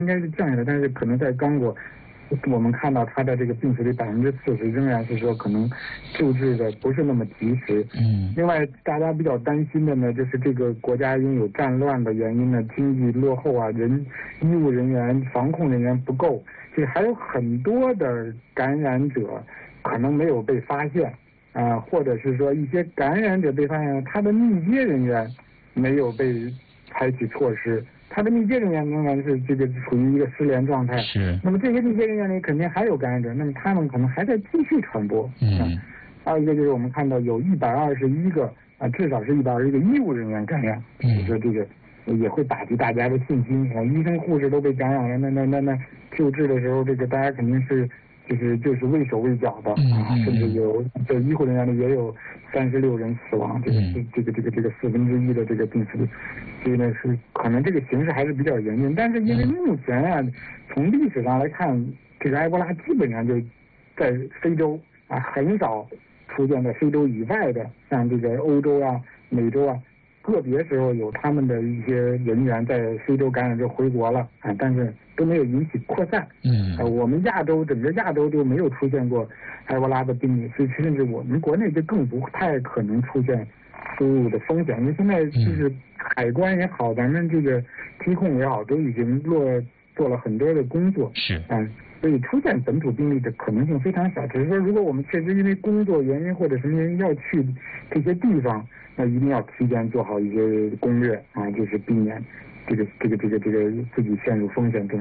应该是降下来，但是可能在刚果，我们看到它的这个病死率40%，仍然是说可能救治的不是那么及时。另外大家比较担心的呢，就是这个国家因有战乱的原因呢，经济落后啊，医务人员、防控人员不够，所以还有很多的感染者可能没有被发现或者是说一些感染者被发现，他的密接人员没有被采取措施。他的密接人员仍然是这个处于一个失联状态。 是。 那么这些密接人员里肯定还有感染者，那么他们可能还在继续传播。还有一个就是我们看到有121个至少是121个医务人员感染，所以说这个也会打击大家的信心。医生护士都被感染了，那救治的时候，这个大家肯定是就是畏手畏脚的甚至有在医护人员里也有36人死亡，这个1/4的这个病死率。所以呢，是可能这个形势还是比较严峻，但是因为目前从历史上来看，这个埃博拉基本上就在非洲很少出现在非洲以外的，像这个欧洲美洲个别时候有他们的一些人员在非洲感染之后回国了但是都没有引起扩散。我们整个亚洲就没有出现过埃博拉的病例，所以甚至我们国内就更不太可能出现输入的风险，因为现在就是海关也好，咱们这个疾控也好，都已经做了很多的工作。 是。 所以出现本土病例的可能性非常小。只是说，如果我们确实因为工作原因或者什么原因要去这些地方，那一定要提前做好一些攻略就是避免这个自己陷入风险中。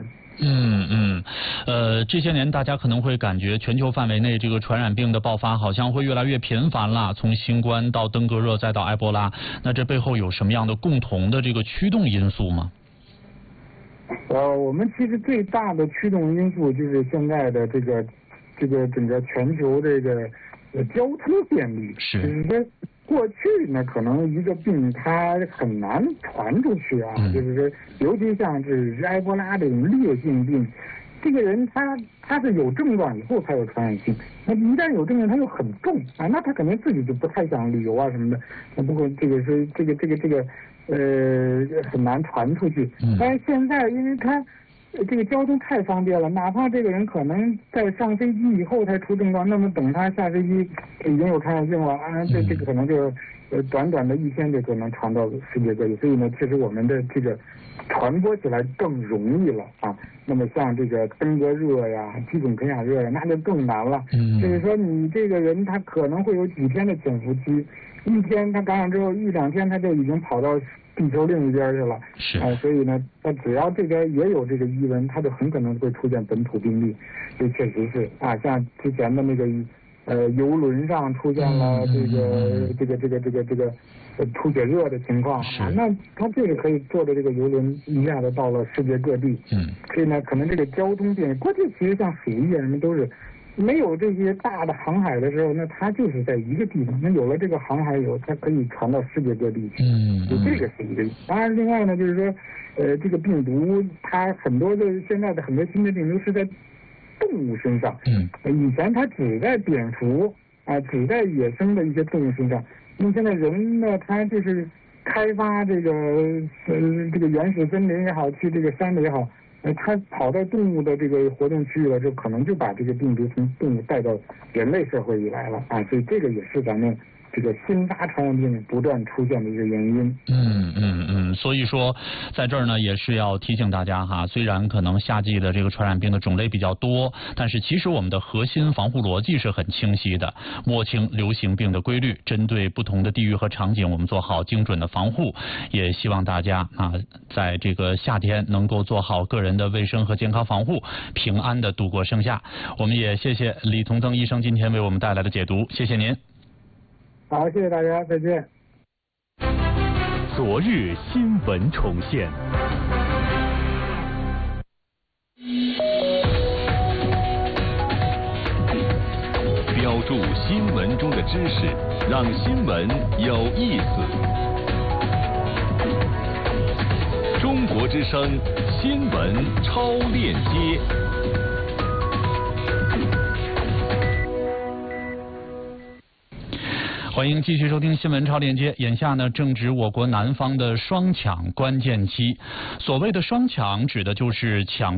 这些年大家可能会感觉全球范围内这个传染病的爆发好像会越来越频繁了，从新冠到登革热再到埃博拉，那这背后有什么样的共同的这个驱动因素吗？ 我们其实最大的驱动因素就是现在的这个整个全球这个交通便利。 是。 就是说过去呢，可能一个病它很难传出去就是说，尤其像是埃博拉这种烈性病，这个人他是有症状以后才有传染性，那一旦有症状他又很重那他可能自己就不太想旅游什么的。那不过这个是这个很难传出去。但是现在因为他这个交通太方便了，哪怕这个人可能在上飞机以后才出症状，那么等他下飞机已经有传染性了这个可能就短短的1天就可能传到世界各地。所以呢，确实我们的这个传播起来更容易了那么像这个登革热基准肯亚热那就更难了。就是说你这个人他可能会有几天的潜伏期，1天他感染之后1-2天他就已经跑到地球另一边去了。 是。 所以呢，他只要这边也有这个疑纹，他就很可能会出现本土病例。这确实是像之前的那个游轮上出现了这个出血热的情况那他这个可以坐着这个游轮一下子到了世界各地。所以呢，可能这个交通便利，过去其实像水域什么都是没有这些大的航海的时候，那它就是在一个地方。那有了这个航海它可以传到世界各地去。就这个是一个。当然，另外呢，就是说，这个病毒它很多的现在的很多新的病毒是在动物身上。以前它只在蝙蝠只在野生的一些动物身上。那么现在人呢，他就是开发这个原始森林也好，去这个山里也好。他跑到动物的这个活动区域了，就可能就把这个病毒从动物带到人类社会里来了所以这个也是咱们这个新发传染病不断出现的一个原因。 所以说在这儿呢也是要提醒大家虽然可能夏季的这个传染病的种类比较多，但是其实我们的核心防护逻辑是很清晰的，摸清流行病的规律，针对不同的地域和场景我们做好精准的防护。也希望大家在这个夏天能够做好个人的卫生和健康防护，平安的度过盛夏。我们也谢谢李同增医生今天为我们带来的解读，谢谢您。 好，谢谢大家，再见。 昨日新闻重现，标注新闻中的知识，让新闻有意思。中国之声新闻超链接。 欢迎继续收听新闻超链接。眼下呢，正值我国南方的双抢关键期。所谓的双抢，指的就是抢